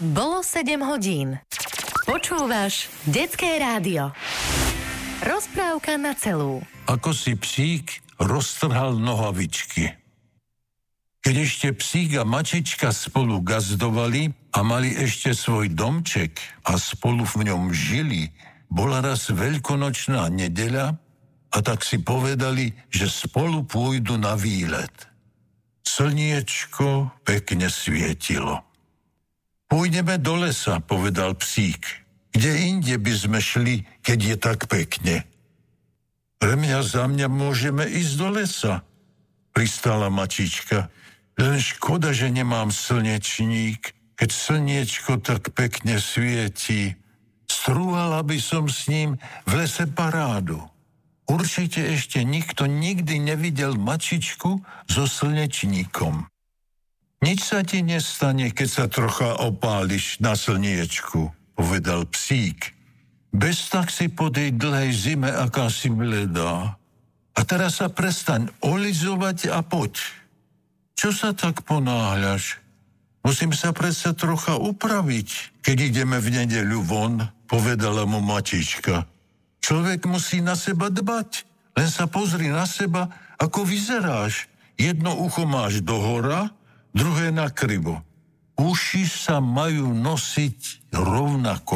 Bolo 7 hodín. Počúvaš Detské rádio. Rozprávka na celú. Ako si psík roztrhal nohavičky. Keď ešte psík a mačička spolu gazdovali a mali ešte svoj domček a spolu v ňom žili, bola raz veľkonočná nedeľa a tak si povedali, že spolu pôjdu na výlet. Slniečko pekne svietilo. Pôjdeme do lesa, povedal psík. Kde inde by sme šli, keď je tak pekne? Pre mňa za mňa môžeme ísť do lesa, pristála mačička. Len škoda, že nemám slnečník, keď slniečko tak pekne svieti. Strúhala by som s ním v lese parádu. Určite ešte nikto nikdy nevidel mačičku so slnečníkom. Nič sa ti nestane, keď sa trocha opáliš na slniečku, povedal psík. Bez tak si po tej dlhej zime aká si bledá. A teraz sa prestaň olizovať a poď. Čo sa tak ponáhľaš? Musím sa predsa trocha upraviť, keď ideme v nedeľu von, povedala mu mačička. Človek musí na seba dbať, len sa pozri na seba, ako vyzeráš. Jedno ucho máš dohora, druhé na krivo. Uši sa majú nosiť rovnako.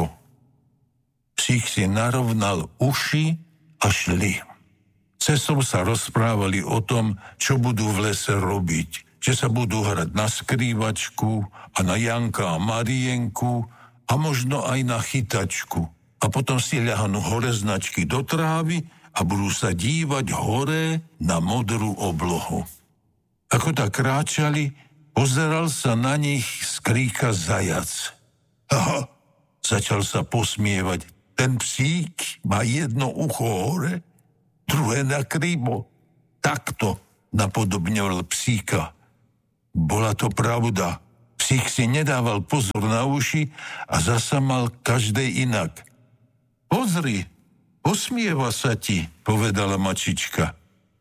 Psík si narovnal uši a šli. Cestou sa rozprávali o tom, čo budú v lese robiť. Že sa budú hrať na skrývačku a na Janka a Marienku a možno aj na chytačku. A potom si ľahnú hore značky do trávy a budú sa dívať hore na modrú oblohu. Ako tak kráčali, pozeral sa na nich z kríka zajac. Aha, začal sa posmievať. Ten psík má jedno ucho hore, druhé na krivo. Takto napodobňoval psíka. Bola to pravda. Psík si nedával pozor na uši a zasa mal každej inak. Pozri, posmieva sa ti, povedala mačička.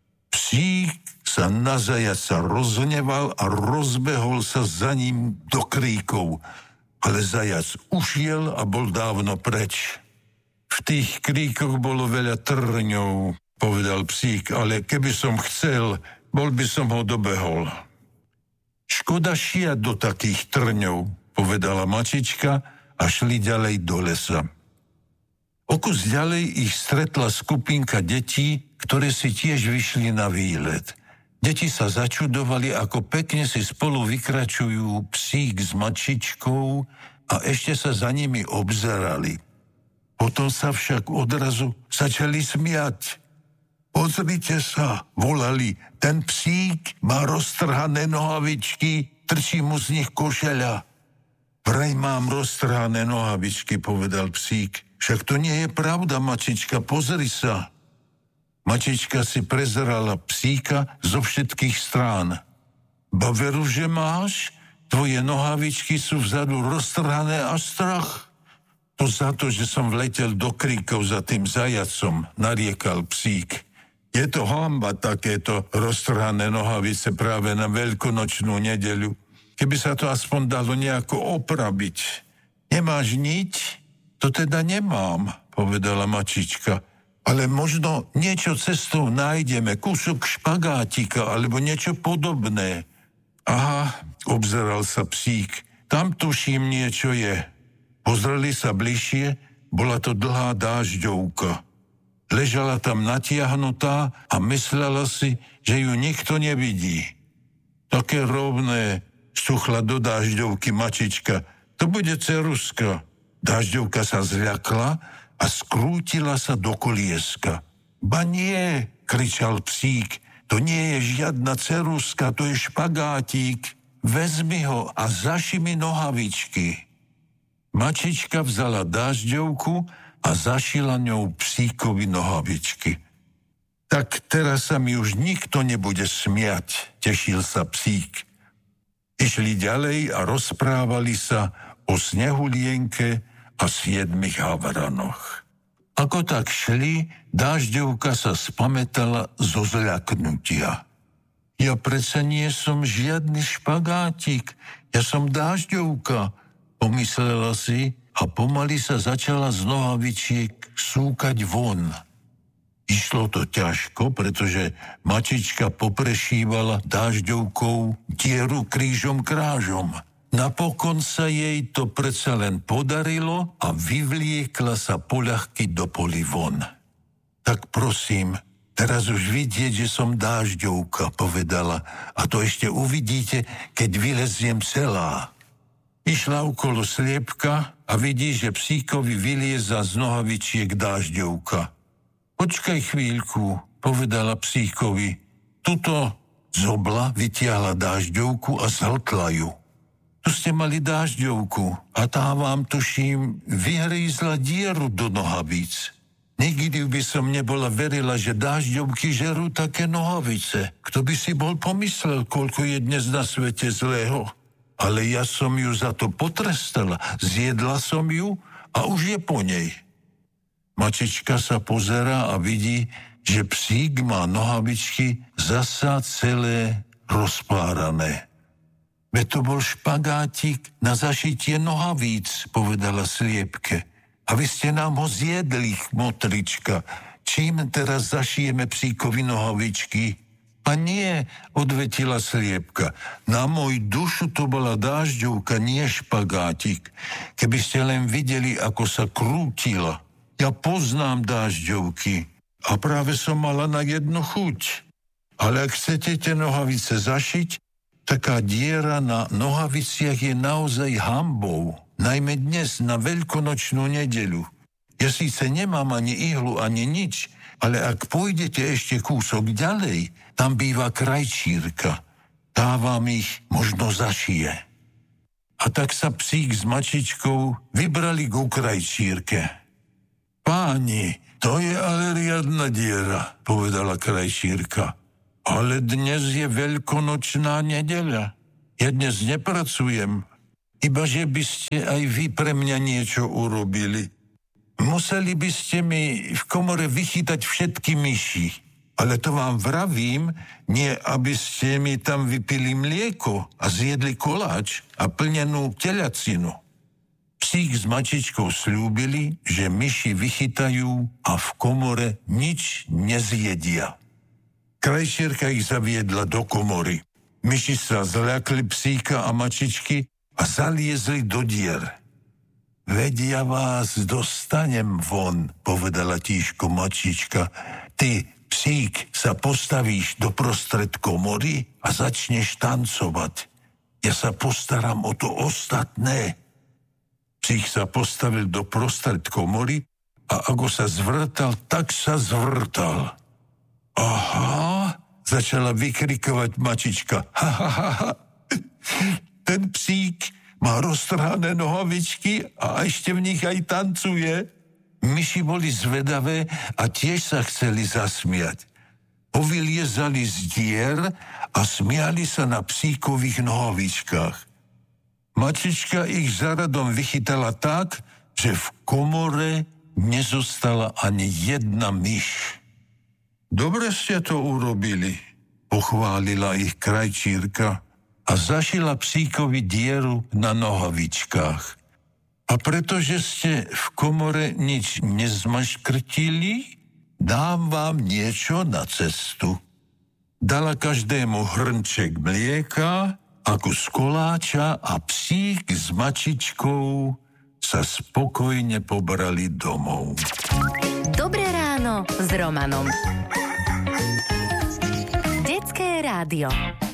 Psík sa na zajaca rozhneval a rozbehol sa za ním do kríkov. Ale zajac ušiel a bol dávno preč. V tých kríkoch bolo veľa trňov, povedal psík, ale keby som chcel, bol by som ho dobehol. Škoda šiať do takých trňov, povedala mačička a šli ďalej do lesa. O kus ďalej ich stretla skupinka detí, ktoré si tiež vyšli na výlet. Deti sa začudovali, ako pekne si spolu vykračujú psík s mačičkou a ešte sa za nimi obzerali. Potom sa však odrazu začali smiať. Pozrite sa, volali, ten psík má roztrhané nohavičky, trčí mu z nich košeľa. Vraj mám roztrhané nohavičky, povedal psík. Však to nie je pravda, mačička, pozri sa. Mačička si prezerala psíka zo všetkých strán. Ba veru, že máš? Tvoje nohavičky sú vzadu roztrhané a strach. To za to, že som vletel do kríkov za tým zajacom, nariekal psík. Je to hanba takéto roztrhané nohavice práve na veľkonočnú nedeľu. Keby sa to aspoň dalo nejako opraviť. Nemáš nič? To teda nemám, povedala mačička. Ale možno niečo cestou nájdeme, kúsok špagátika alebo niečo podobné. Aha, obzeral sa psík. Tam tuším niečo je. Pozreli sa bližšie, bola to dlhá dážďovka. Ležala tam natiahnutá a myslela si, že ju nikto nevidí. Také rovné, štuchla do dážďovky mačička. To bude ceruska. Dážďovka sa zľakla a skrútila sa do kolieska. Ba nie, kričal psík, to nie je žiadna ceruska, to je špagátik. Vezmi ho a zaši mi nohavičky. Mačička vzala dážďovku a zašila ňou psíkovi nohavičky. Tak teraz sa mi už nikto nebude smiať, tešil sa psík. Išli ďalej a rozprávali sa o Snehulienke a 7 havranoch. Ako tak šli, dážďovka sa spamätala zo zľaknutia. Ja predsa nie som žiadny špagátik, ja som dážďovka. pomyslela si a pomaly sa začala z nohavičiek súkať von. Išlo to ťažko, pretože mačička poprešívala dážďovkou dieru krížom krážom. Napokon sa jej to predsa len podarilo a vyvliekla sa poľahky do poli von. Tak prosím, teraz už vidieť, že som dážďovka, povedala, a to ešte uvidíte, keď vyleziem celá. Išla okolo sliepka a vidí, že psíkovi vylieza z nohavičiek dážďovka. Počkaj chvíľku, povedala psíkovi. Tuto zobla vytiahla dážďovku a zhltla ju. Tu ste mali dážďovku a tá vám, tuším, vyhrízla dieru do nohavíc. Nikdy by som nebola verila, že dážďovky žerú také nohavice. Kto by si bol pomyslel, koľko je dnes na svete zlého? Ale ja som ju za to potrestala. Zjedla som ju a už je po nej. Mačička sa pozerá a vidí, že psík má nohavičky zasa celé rozpárané. Veď to bol špagátik na zašitie nohavíc, povedala sliepke. A vy ste nám ho zjedli, chmotrička. Čím teraz zašijeme psíkovi nohavičky? A nie, odvetila sliepka. Na môj dušu to bola dážďovka, nie špagátik. Keby ste len videli, ako sa krútila. Ja poznám dážďovky a práve som mala na jednu chuť. Ale ak chcete tie nohavice zašiť, taká diera na nohaviciach je naozaj hanbou. Najmä dnes na veľkonočnú nedeľu. Ja síce nemám ani ihlu, ani nič, ale ak pôjdete ešte kúsok ďalej, tam býva krajčírka. Tá vám ich možno zašije. A tak sa psík s mačičkou vybrali ku krajčírke. Páni, to je ale riadna diera, povedala krajčírka. Ale dnes je veľkonočná nedeľa. Ja dnes nepracujem, iba že by ste aj vy pre mňa niečo urobili. Museli by ste mi v komore vychytať všetky myši. Ale to vám vravím, nie aby ste mi tam vypili mlieko a zjedli koláč a plnenú teľacinu. Psík s mačičkou sľúbili, že myši vychytajú a v komore nič nezjedia. Krajčírka ich zaviedla do komory. Myši sa zľakli psíka a mačičky a zaliezli do dier. Veď ja vás dostanem von, povedala tížko mačička. Ty, psík, sa postavíš doprostred komory a začneš tancovať. Ja sa postaram o to ostatné. Psík sa postavil doprostred komory a ako sa zvrtal, tak sa zvrtal. Aha, začala vykrikovať mačička. Ha, ha, ha, ha. Ten psík má roztrhané nohavičky a ešte v nich aj tancuje. Myši boli zvedavé a tiež sa chceli zasmiať. Povyliezali z dier a smiali sa na psíkových nohavičkách. Mačička ich za radom vychytala tak, že v komore nezostala ani jedna myš. Dobre ste to urobili, pochválila ich krajčírka a zašila psíkovi dieru na nohavičkách. A pretože ste v komore nič nezmaškrtili, dám vám niečo na cestu. Dala každému hrnček mlieka a kus koláča a psík s mačičkou sa spokojne pobrali domov. Dobré ráno s Romanom. Detské rádio.